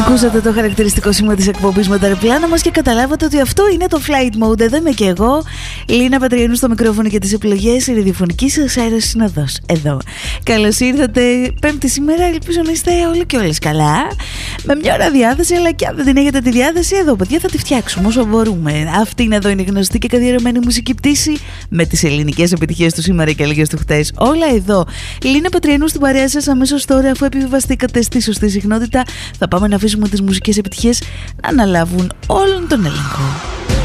Ακούσατε το χαρακτηριστικό σήμα της εκπομπής με τα αεροπλάνα μας και καταλάβατε ότι αυτό είναι το flight mode. Εδώ είμαι και εγώ, Λίνα Πατριανού στο μικρόφωνο και τις επιλογές, η ραδιοφωνική σας αεροσυνοδός. Εδώ. Καλώς ήρθατε. Πέμπτη σήμερα, ελπίζω να είστε όλοι και όλες καλά. Με μια ώρα διάθεση, αλλά και αν δεν την έχετε τη διάθεση, εδώ παιδιά θα τη φτιάξουμε όσο μπορούμε. Αυτή είναι εδώ, είναι η γνωστή και καθιερωμένη μουσική πτήση με τις ελληνικές επιτυχίες του σήμερα και λίγες του χτες. Όλα εδώ. Λίνα Πατριανού στην παρέα σας αμέσως τώρα, αφού επιβιβαστήκατε στη σωστή συχνότητα, θα πάμε να αφήσουμε τις μουσικές επιτυχίες να αναλάβουν όλον τον έλεγχο.